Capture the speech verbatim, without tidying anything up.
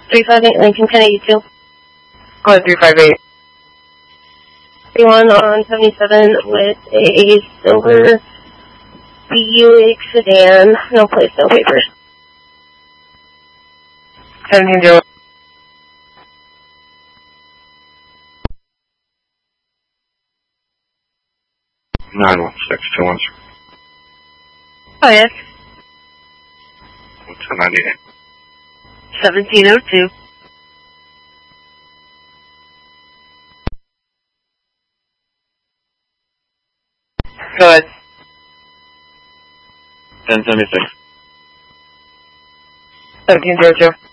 three five eight Lincoln Kennedy two. Go ahead, three five eight. Anyone on seventy-seven with a silver Buick sedan, no plates, no papers. seventeen zero. nine one six two one three. Go ahead. two ninety-eight. seventeen oh two. Go ahead. ten seventy-six. seventeen zero two.